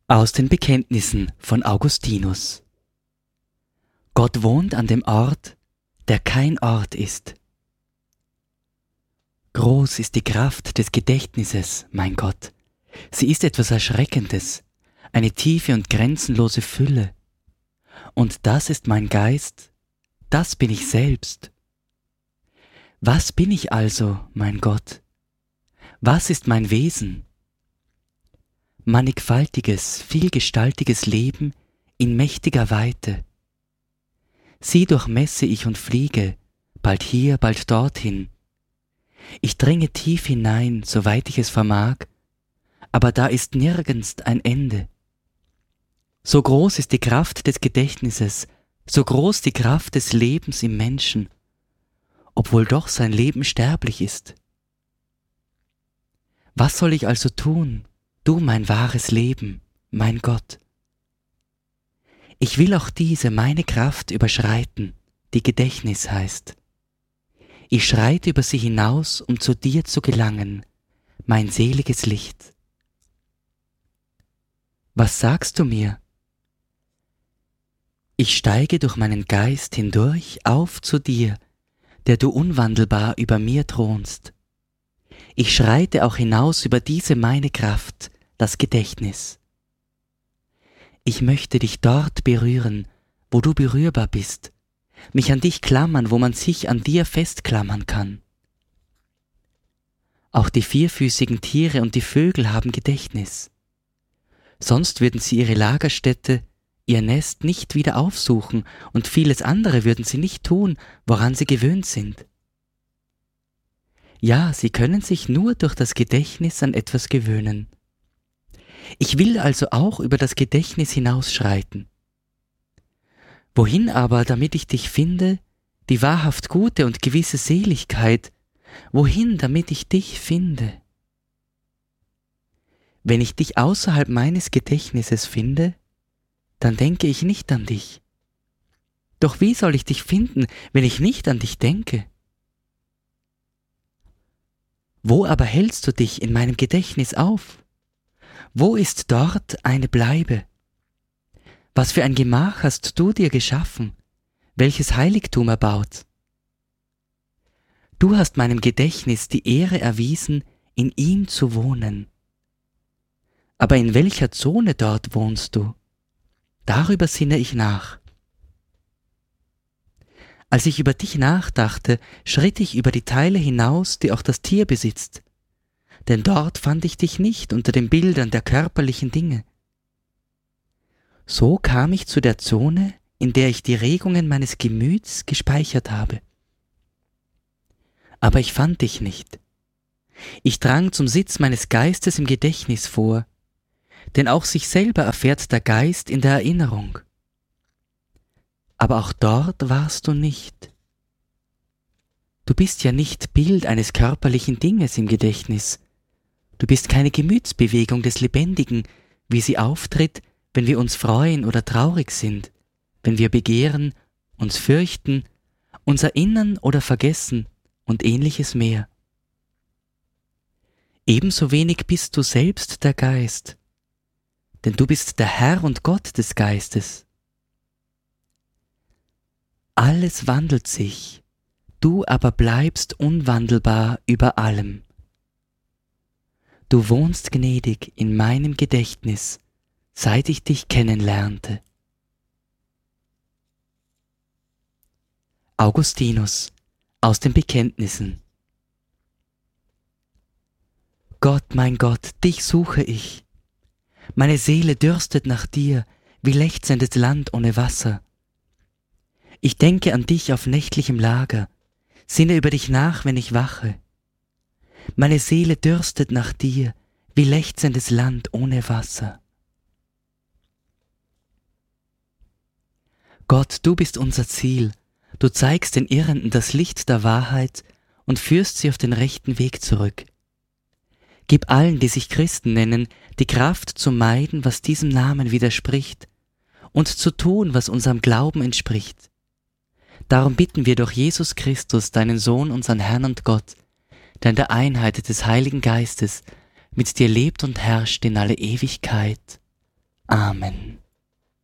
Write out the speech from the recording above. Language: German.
Aus den Bekenntnissen von Augustinus. Gott wohnt an dem Ort, der kein Ort ist. Groß ist die Kraft des Gedächtnisses, mein Gott. Sie ist etwas Erschreckendes, eine tiefe und grenzenlose Fülle. Und das ist mein Geist, das bin ich selbst. Was bin ich also, mein Gott? Was ist mein Wesen? Mannigfaltiges, vielgestaltiges Leben in mächtiger Weite. Sie durchmesse ich und fliege, bald hier, bald dorthin. Ich dringe tief hinein, soweit ich es vermag, aber da ist nirgends ein Ende. So groß ist die Kraft des Gedächtnisses, so groß die Kraft des Lebens im Menschen, obwohl doch sein Leben sterblich ist. Was soll ich also tun, du mein wahres Leben, mein Gott? Ich will auch diese meine Kraft überschreiten, die Gedächtnis heißt. Ich schreite über sie hinaus, um zu dir zu gelangen, mein seliges Licht. Was sagst du mir? Ich steige durch meinen Geist hindurch auf zu dir, der du unwandelbar über mir thronst. Ich schreite auch hinaus über diese meine Kraft, das Gedächtnis. Ich möchte dich dort berühren, wo du berührbar bist, mich an dich klammern, wo man sich an dir festklammern kann. Auch die vierfüßigen Tiere und die Vögel haben Gedächtnis. Sonst würden sie ihre Lagerstätte, ihr Nest nicht wieder aufsuchen und vieles andere würden sie nicht tun, woran sie gewöhnt sind. Ja, sie können sich nur durch das Gedächtnis an etwas gewöhnen. Ich will also auch über das Gedächtnis hinausschreiten. Wohin aber, damit ich dich finde, die wahrhaft gute und gewisse Seligkeit? Wohin, damit ich dich finde? Wenn ich dich außerhalb meines Gedächtnisses finde, dann denke ich nicht an dich. Doch wie soll ich dich finden, wenn ich nicht an dich denke? Wo aber hältst du dich in meinem Gedächtnis auf? Wo ist dort eine Bleibe? Was für ein Gemach hast du dir geschaffen, welches Heiligtum erbaut? Du hast meinem Gedächtnis die Ehre erwiesen, in ihm zu wohnen. Aber in welcher Zone dort wohnst du? Darüber sinne ich nach. Als ich über dich nachdachte, schritt ich über die Teile hinaus, die auch das Tier besitzt. Denn dort fand ich dich nicht unter den Bildern der körperlichen Dinge. So kam ich zu der Zone, in der ich die Regungen meines Gemüts gespeichert habe. Aber ich fand dich nicht. Ich drang zum Sitz meines Geistes im Gedächtnis vor, denn auch sich selber erfährt der Geist in der Erinnerung. Aber auch dort warst du nicht. Du bist ja nicht Bild eines körperlichen Dinges im Gedächtnis. Du bist keine Gemütsbewegung des Lebendigen, wie sie auftritt, wenn wir uns freuen oder traurig sind, wenn wir begehren, uns fürchten, uns erinnern oder vergessen und ähnliches mehr. Ebenso wenig bist du selbst der Geist, denn du bist der Herr und Gott des Geistes. Alles wandelt sich, du aber bleibst unwandelbar über allem. Du wohnst gnädig in meinem Gedächtnis, seit ich dich kennenlernte. Augustinus aus den Bekenntnissen. Gott, mein Gott, dich suche ich. Meine Seele dürstet nach dir, wie lechzendes Land ohne Wasser. Ich denke an dich auf nächtlichem Lager, sinne über dich nach, wenn ich wache. Meine Seele dürstet nach dir, wie lechzendes Land ohne Wasser. Gott, du bist unser Ziel, du zeigst den Irrenden das Licht der Wahrheit und führst sie auf den rechten Weg zurück. Gib allen, die sich Christen nennen, die Kraft zu meiden, was diesem Namen widerspricht, und zu tun, was unserem Glauben entspricht. Darum bitten wir durch Jesus Christus, deinen Sohn, unseren Herrn und Gott, der in der Einheit des Heiligen Geistes mit dir lebt und herrscht in alle Ewigkeit. Amen.